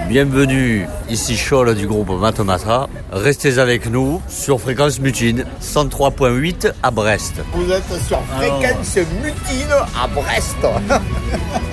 Bienvenue, ici Scholl du groupe Matomata. Restez avec nous sur Fréquence Mutine, 103.8 à Brest. Vous êtes sur Fréquence Mutine à Brest.